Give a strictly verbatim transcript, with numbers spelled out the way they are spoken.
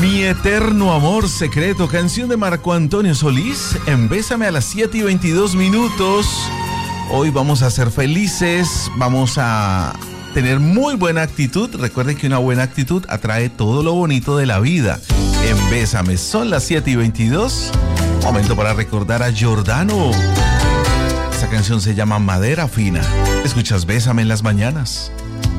Mi eterno amor secreto, canción de Marco Antonio Solís, en Bésame a las siete y veintidós minutos. Hoy vamos a ser felices, vamos a tener muy buena actitud. Recuerden que una buena actitud atrae todo lo bonito de la vida. En Bésame, son las siete y veintidós. Momento para recordar a Giordano. Esa canción se llama Madera Fina. Escuchas Bésame en las mañanas.